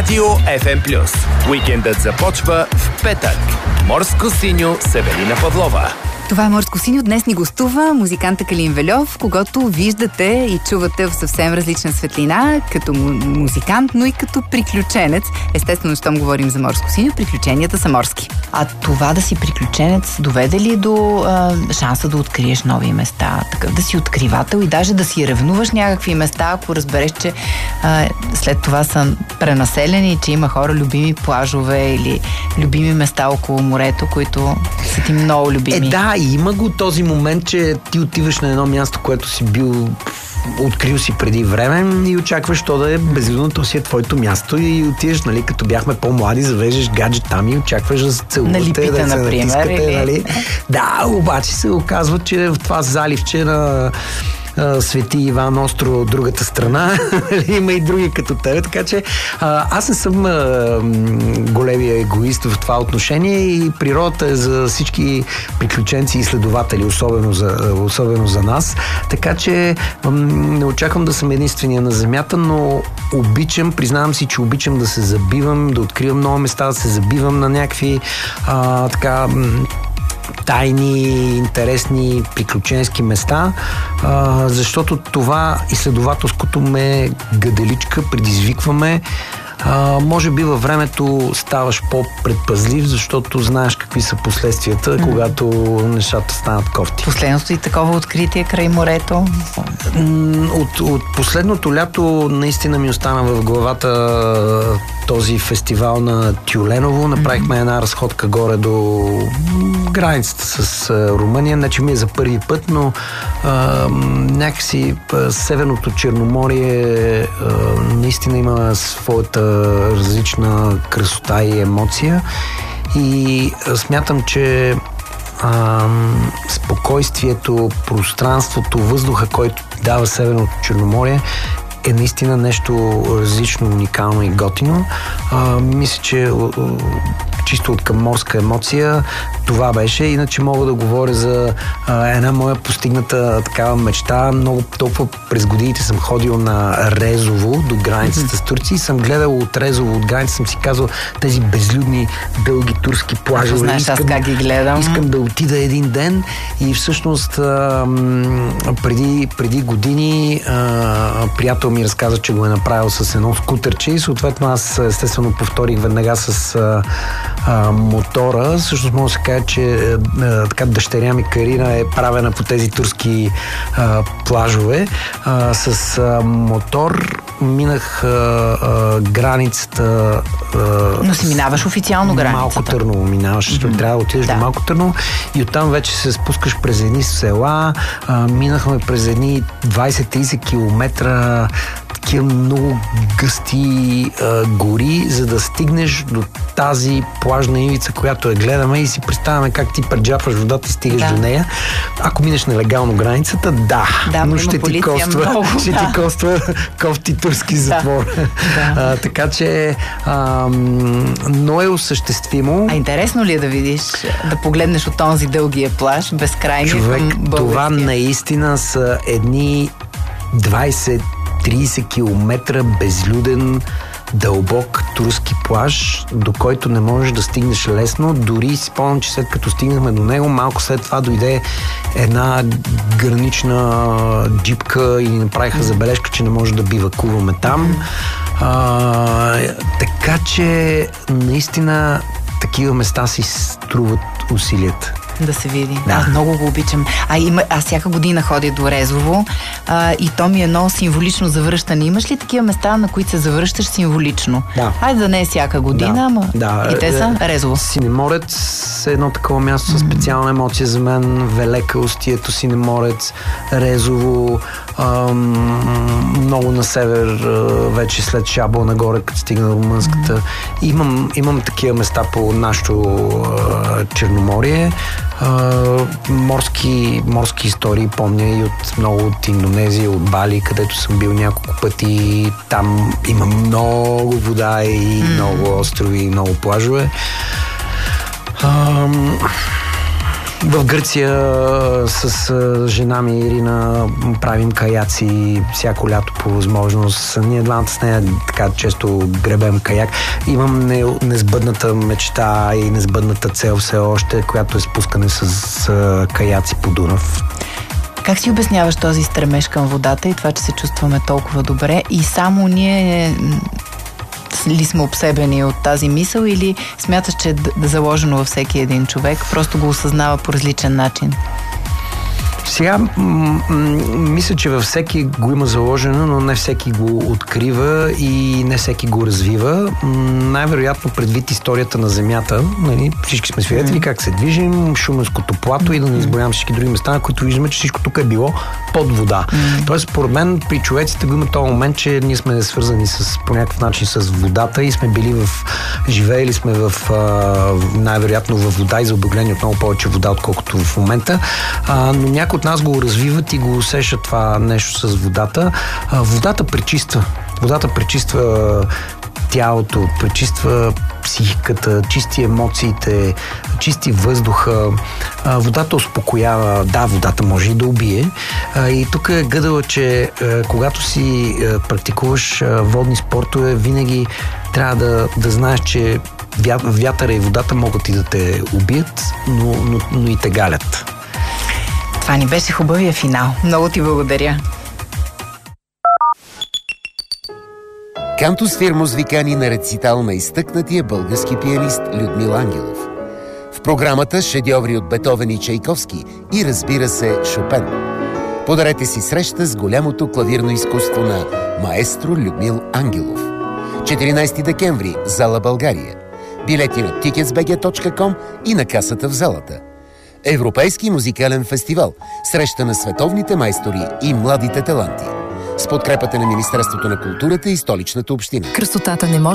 Радио FM+. Уикендът започва в петък. Морско синьо с Евелина Павлова. Това е Морско синьо. Днес ни гостува музиканта Калин Вельов, когато виждате и чувате в съвсем различна светлина, като музикант, но и като приключенец. Естествено, щом говорим за Морско синьо, приключенията са морски. А това да си приключенец доведе ли до шанса да откриеш нови места, такъв да си откривател и даже да си ревнуваш някакви места, ако разбереш, че след това са пренаселени, че има хора любими плажове или любими места около морето, които са ти много любими? Да, и има го този момент, че ти отиваш на едно място, което си бил открил си преди време и очакваш то да е безлюдно, то си е твоето място и отиваш, нали, като бяхме по-млади, завеждаш гаджет там и очакваш да се целувате, Налипите, да се например, натискате, нали? Да, обаче се оказва, че в това заливче на Свети Иван Остро от другата страна има и други като тебе, така че аз не съм големия егоист в това отношение и природата е за всички приключенци и изследователи, особено за нас, така че не очаквам да съм единствения на земята, но признавам си, че обичам да се забивам, да откривам нови места, да се забивам на някакви тайни, интересни, приключенски места, защото това изследователското ме гаделичка, предизвикваме. Може би във времето ставаш по-предпазлив, защото знаеш какви са последствията, когато нещата станат кофти. Последното и такова откритие край морето? От последното лято наистина ми остана в главата този фестивал на Тюленово. Направихме една разходка горе до границата с Румъния. Не, че ми е за първи път, но някакси Северното Черноморие наистина има своята различна красота и емоция и смятам, че спокойствието, пространството, въздуха, който дава Северното Черноморие, е наистина нещо различно, уникално и готино. Мисля, че чисто от към морска емоция това беше. Иначе мога да говоря за една моя постигната такава мечта. Много толкова през годините съм ходил на Резово до границата с Турция и съм гледал от Резово, от границата съм си казал тези безлюдни дълги турски плажове. Знаеш, аз как ги гледам. Искам да отида един ден и всъщност преди години приятел ми разказа, че го е направил с едно скутерче и съответно аз естествено повторих веднага с мотора. Всъщност може да се каже, че така дъщеря ми Карина е правена по тези турски плажове. С мотор минах границата. Но си минаваш официално границата. Малко Търново минаваш. Трябва да отидеш до Малко Търново и оттам вече се спускаш през едни села. Минахме през едни 20-30 километра такива много гъсти гори, за да стигнеш до тази плажна ивица, която я гледаме и си представяме как ти преджапваш водата и стигаш до нея. Ако минеш нелегално границата, но ще ти коства кофти турски затвор. Така че но е осъществимо. А интересно ли е да видиш, да погледнеш от този дългия плаж, безкрайни? Човек, това наистина са едни 20-30 километра безлюден, дълбок турски плаж, до който не можеш да стигнеш лесно. Дори си спомням, че след като стигнахме до него, малко след това дойде една гранична джипка и ни направиха забележка, че не може да бивакуваме там. Така че наистина такива места си струват усилията. Да се види. Да. Аз много го обичам. Аз всяка година ходя до Резово и то ми е едно символично завръщане. Имаш ли такива места, на които се завръщаш символично? Да. Айде да не е всяка година, ама и те са Резово. Синеморец е едно такова място с специална емоция за мен. Велека, Устието, Синеморец, Резово, много на север, вече след Шабо нагоре, като стигна до румънската. Имам такива места по нашото Черноморие. Морски истории помня и от Индонезия, от Бали, където съм бил няколко пъти. Там има много вода и много острови и много плажове. В Гърция с жена ми Ирина правим каяци всяко лято по възможност. Ние двамата с нея така често гребем каяк. Имам несбъдната мечта и несбъдната цел все още, която е спускане с каяци по Дунав. Как си обясняваш този стремеж към водата и това, че се чувстваме толкова добре? И само ние ли сме обсебени от тази мисъл или смяташ, че е заложено във всеки един човек, просто го осъзнава по различен начин? Сега, мисля, че във всеки го има заложено, но не всеки го открива и не всеки го развива. Най-вероятно предвид историята на Земята, нали, всички сме свидетели как се движим, Шуменското плато и да не изброявам всички други места, на които виждаме, че всичко тук е било под вода. Тоест, според мен, при човеците го има този момент, че ние сме свързани по някакъв начин с водата и сме били живеели сме най-вероятно във вода и заобиколени от много повече вода, отколкото в момента. Но някои от нас го развиват и го усещат това нещо с водата. Водата пречиства. Водата пречиства тялото, пречиства психиката, чисти емоциите, чисти въздуха. Водата успокоява. Да, водата може и да убие. И тук е гъдала, че когато си практикуваш водни спортове, винаги трябва да знаеш, че вятъра и водата могат и да те убият, но и те галят. Това ни беше хубавия финал. Много ти благодаря. Кантус Фирмус ви кани на рецитал на изтъкнатия български пианист Людмил Ангелов. В програмата шедьоври от Бетовен и Чайковски и, разбира се, Шопен. Подарете си среща с голямото клавирно изкуство на маестро Людмил Ангелов. 14 декември, зала България. Билети на ticketsbg.com и на касата в залата. Европейски музикален фестивал. Среща на световните майстори и младите таланти. С подкрепата на Министерството на културата и Столичната община. Красотата не може